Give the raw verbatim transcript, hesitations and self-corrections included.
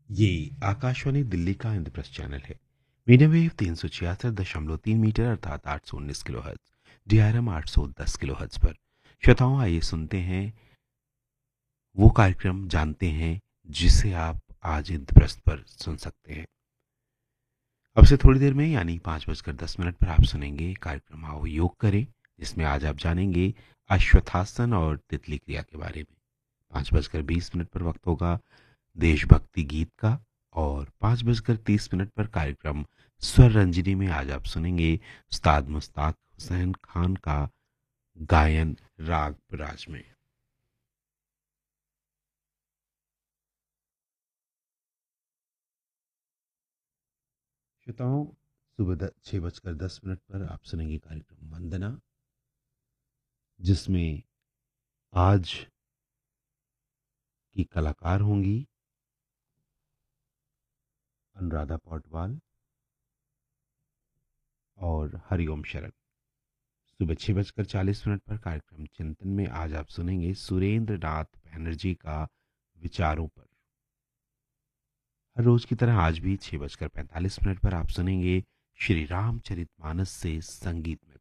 ये आकाशवाणी दिल्ली का इंद्रप्रस्थ चैनल है। मीडियम वेव तीन सौ छियासठ दशमलव तीन मीटर अर्थात आठ सौ उन्नीस kilo hertz, D R M आठ सौ दस किलो हर्ट्ज पर। श्रोताओं, आइए सुनते हैं वो कार्यक्रम, जानते हैं जिसे आप आज इंद्रप्रस्थ पर सुन सकते हैं। अब से थोड़ी देर में यानी पाँच बजकर दस मिनट पर आप सुनेंगे कार्यक्रम आओ योग करें, जिसमें आज आप जानेंगे अश्वत्थासन और तितली क्रिया के बारे में। पाँच बजकर बीस मिनट पर वक्त होगा देशभक्ति गीत का। और पाँच बजकर तीस मिनट पर कार्यक्रम स्वर रंजनी में आज आप सुनेंगे उस्ताद मुश्ताक हुसैन खान का गायन राग राज में। श्रोताओं, सुबह द- छः बजकर दस मिनट पर आप सुनेंगे कार्यक्रम वंदना, जिसमें आज की कलाकार होंगी अनुराधा पौडवाल और हरिओम शरण। सुबह छः बजकर चालीस मिनट पर कार्यक्रम चिंतन में आज आप सुनेंगे सुरेंद्र नाथ बैनर्जी का विचारों पर। हर रोज की तरह आज भी छः बजकर पैंतालीस मिनट पर आप सुनेंगे श्री रामचरितमानस से संगीत में।